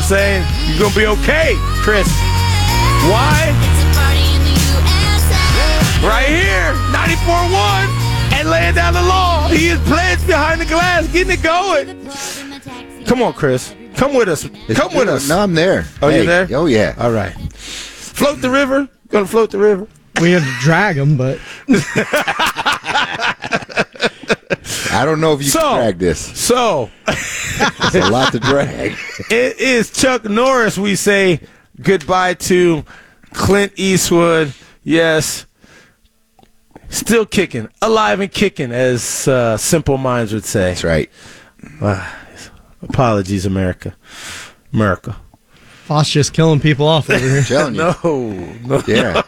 saying? You're going to be okay, Chris. Why? Right here, 94.1, and laying down the law. He is pledged behind the glass, getting it going. Come on, Chris. Come with us. Come with us. No, I'm there. Oh, you there? Oh, yeah. All right. Float the river. Going to float the river. We had to drag him, but I don't know if you can drag this. So, it's a lot to drag. It is Chuck Norris. We say goodbye to Clint Eastwood. Yes. Still kicking. Alive and kicking, as Simple Minds would say. That's right. Apologies, America. Foss just killing people off over here. Telling you. No. Yeah.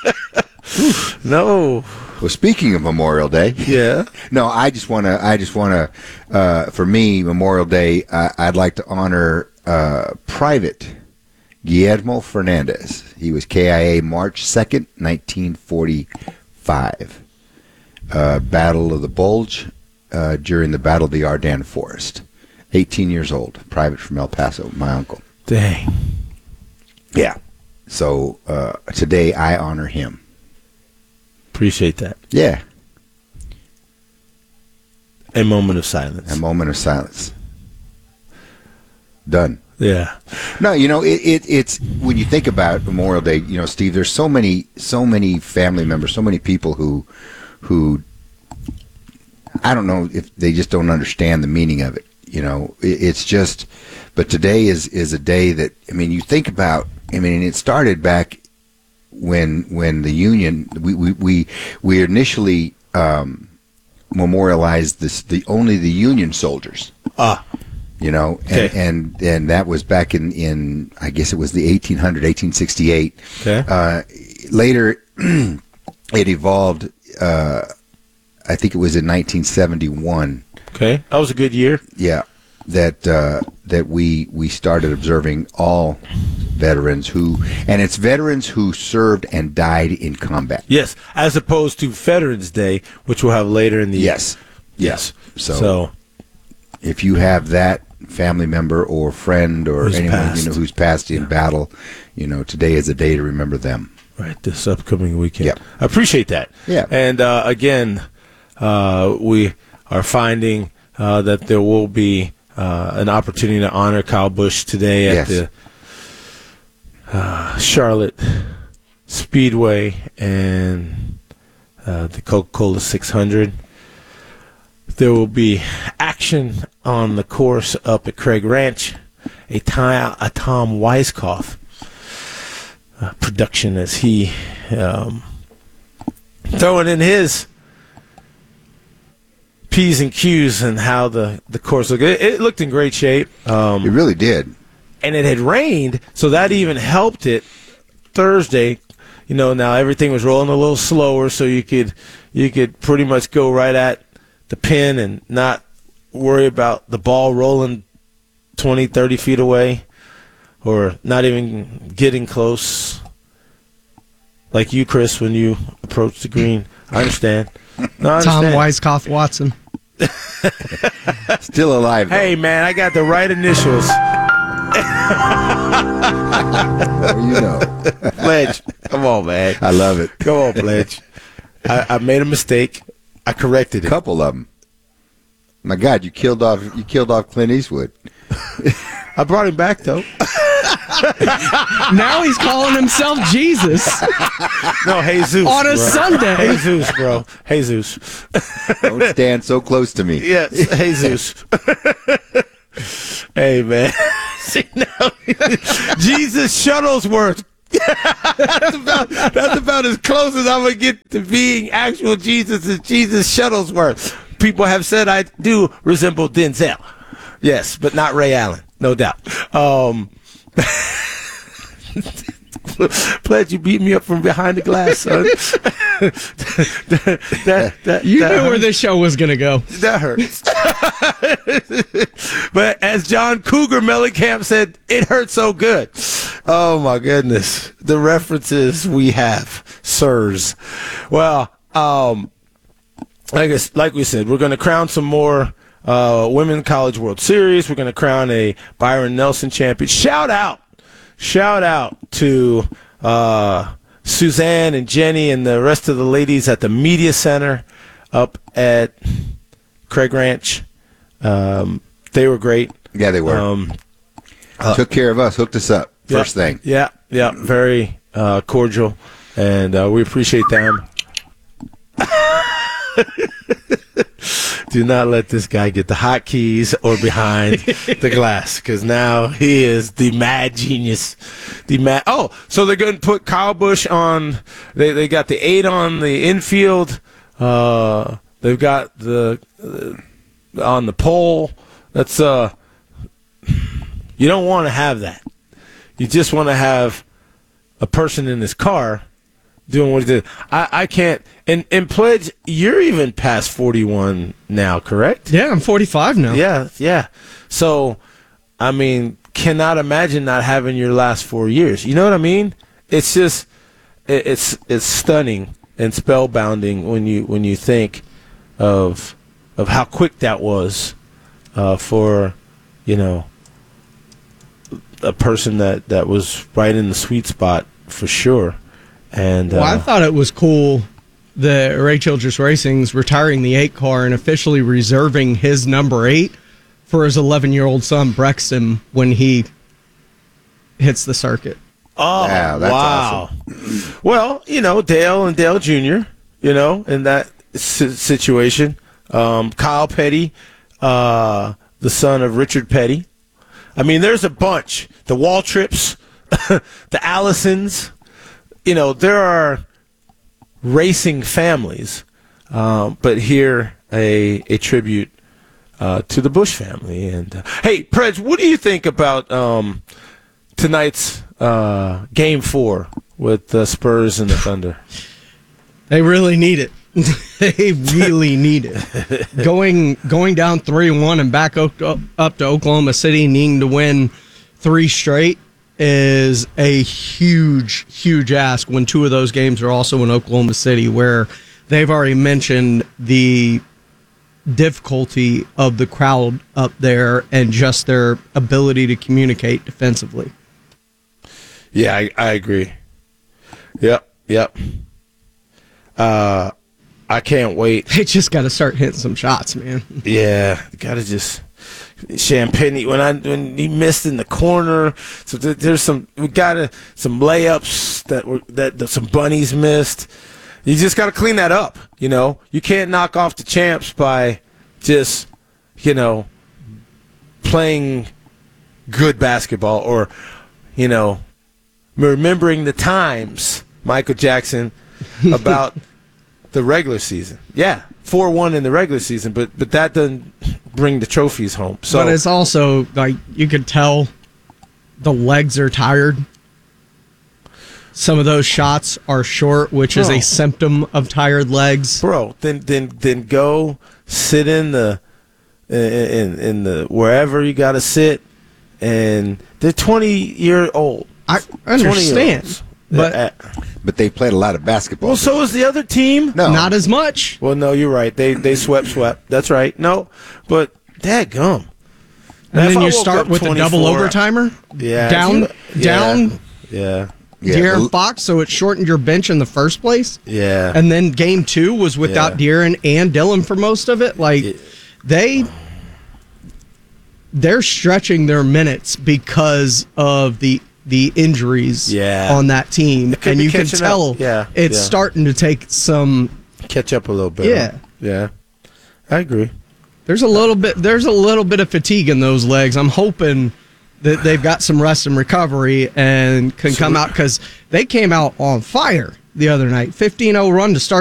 No. Well, speaking of Memorial Day. Yeah. No, I just want to, for me, Memorial Day, I'd like to honor Private Guillermo Fernandez. He was KIA March 2nd, 1945. Battle of the Bulge during the Battle of the Ardennes Forest. 18 years old. Private from El Paso, my uncle. Dang. Yeah. So today I honor him. Appreciate that. Yeah. A moment of silence. A moment of silence. Done. Yeah. No, it's when you think about Memorial Day, Steve, there's so many family members, so many people who I don't know if they just don't understand the meaning of it. It's just, but today is a day that, you think about, it started back when the Union, we initially memorialized only the Union soldiers. Okay. And that was back in I guess it was the 1868. Okay. Later, it evolved. I think it was in 1971. Okay, that was a good year. Yeah, that we started observing all veterans and it's veterans who served and died in combat. Yes, as opposed to Veterans Day, which we'll have later in the year. Yes. So if you have that family member or friend or anyone who's passed in battle, today is a day to remember them. Right, this upcoming weekend. Yep. I appreciate that. Yeah. And again, we are finding that there will be an opportunity to honor Kyle Busch today at the Charlotte Speedway and the Coca-Cola 600. There will be action on the course up at Craig Ranch, a Tom Weiskopf production as he throwing in his P's and Q's and how the course looked. It looked in great shape. It really did. And it had rained, so that even helped it Thursday. Now everything was rolling a little slower, so you could pretty much go right at the pin and not worry about the ball rolling 20, 30 feet away or not even getting close. Like you, Chris, when you approach the green. I understand. No, I understand. Tom Weiskopf Watson. Still alive, though. Hey, man, I got the right initials. Pledge. Come on, man. I love it. Come on, Pledge. I made a mistake. I corrected it. A couple of them. My God, you killed off Clint Eastwood. I brought him back, though. Now he's calling himself Jesus. No, Jesus. On a Sunday. Jesus, bro. Jesus. Don't stand so close to me. Yes, Jesus. Hey, man. See, now, Jesus Shuttlesworth. That's about as close as I'm going to get to being actual Jesus as Jesus Shuttlesworth. People have said I do resemble Denzel. Yes, but not Ray Allen, no doubt. Pledge, you beat me up from behind the glass, son. You knew where this show was going to go. That hurts. But as John Cougar Mellencamp said, it hurts so good. Oh, my goodness. The references we have, sirs. Well, like we said, we're going to crown some more Women's College World Series. We're going to crown a Byron Nelson champion. Shout out to Suzanne and Jenny and the rest of the ladies at the Media Center up at Craig Ranch. They were great. Yeah, they were. Took care of us, hooked us up. First thing. Yeah, very cordial, and we appreciate them. Do not let this guy get the hotkeys or behind the glass, because now he is the mad genius. So they're going to put Kyle Busch on. They got the 8 on the infield. They've got the on the pole. That's you don't want to have that. You just want to have a person in his car doing what he did. I can't. And Pledge, you're even past 41 now, correct? Yeah, I'm 45 now. Yeah. So, I mean, cannot imagine not having your last 4 years. You know what I mean? It's just, it's stunning and spellbinding when you think of how quick that was for, a person that was right in the sweet spot for sure. And I thought it was cool that Ray Childress Racing's retiring the 8 car and officially reserving his number 8 for his 11-year-old son Brexton when he hits the circuit. Oh, yeah, that's wow. Awesome. Well, Dale and Dale Jr., in that situation. Kyle Petty, the son of Richard Petty. I mean, there's a bunch. The Waltrips, the Allisons. There are racing families, but here a tribute to the Busch family. And hey, Preds, what do you think about tonight's Game 4 with the Spurs and the Thunder? They really need it. They really need it. Going down 3-1 and back up to Oklahoma City, needing to win 3 straight is a huge, huge ask when 2 of those games are also in Oklahoma City, where they've already mentioned the difficulty of the crowd up there and just their ability to communicate defensively. Yeah, I agree. Yep. I can't wait. They just got to start hitting some shots, man. Yeah, got to just Champagne when he missed in the corner. So there's some layups that some bunnies missed. You just got to clean that up. You can't knock off the champs by just playing good basketball or remembering the times, Michael Jackson, about the regular season. Yeah, 4-1 in the regular season, but that doesn't bring the trophies home. So, but it's also like you could tell the legs are tired. Some of those shots are short, which is a symptom of tired legs. Bro, then go sit in the wherever you got to sit, and they're 20-year-old. I understand. But they played a lot of basketball. Well, so is the other team. No, not as much. Well, no, you're right. They swept. That's right. No, but dadgum. And then you start with a double overtimer. Yeah. Down. Yeah. De'Aaron Fox, so it shortened your bench in the first place. Yeah. And then game 2 was without De'Aaron and Dillon for most of it. Like they're stretching their minutes because of the injuries on that team, and you can tell it's starting to take some catch up a little bit. Yeah, I agree. There's a little bit of fatigue in those legs. I'm hoping that they've got some rest and recovery and can come out, because they came out on fire the other night. 15-0 run to start